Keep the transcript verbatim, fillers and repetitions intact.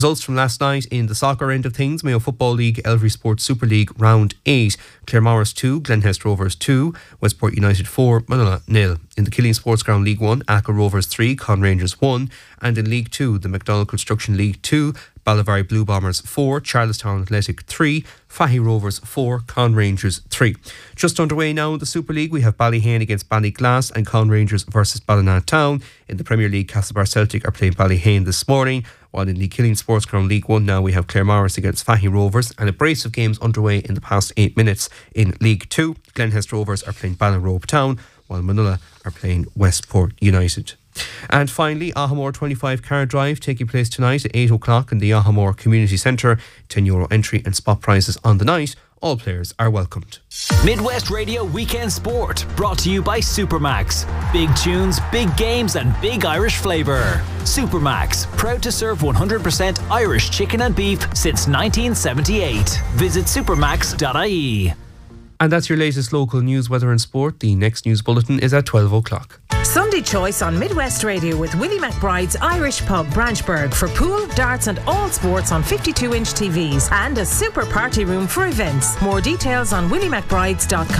Results from last night in the soccer end of things: Mayo Football League, Elvery Sports Super League Round eight. Claremorris two, Glenhest Rovers two, Westport United four, Manila nil. In the Killeen Sports Ground League one, Achill Rovers three, Con Rangers one. And in League two, the McDonald Construction League two, Ballivary Blue Bombers four, Charlestown Athletic three, Fahy Rovers four, Con Rangers three. Just underway now in the Super League, we have Ballyhane against Ballyglass and Con Rangers versus Ballina Town. In the Premier League, Castlebar Celtic are playing Ballyhane this morning, while in the Killeen Sports Ground League one now we have Claremorris against Fahy Rovers, and a brace of games underway in the past eight minutes. In League two, Glenhest Rovers are playing Ballinrobe Town, while Manila are playing Westport United. And finally, Ahamore twenty-five car drive taking place tonight at eight o'clock in the Ahamore Community Centre. ten euro entry and spot prizes on the night. All players are welcomed. Midwest Radio Weekend Sport, brought to you by Supermax. Big tunes, big games and big Irish flavour. Supermax, proud to serve one hundred percent Irish chicken and beef since nineteen seventy-eight. Visit supermax dot I E. And that's your latest local news, weather and sport. The next news bulletin is at twelve o'clock. Sunday Choice on Midwest Radio with Willie McBride's Irish Pub Branchburg for pool, darts and all sports on fifty-two inch T Vs and a super party room for events. More details on willie mcbrides dot com.